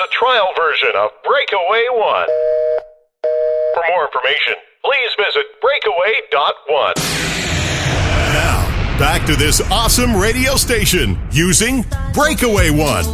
a trial version of Breakaway One. For more information, please visit breakaway.one. Now, back to this awesome radio station using Breakaway One.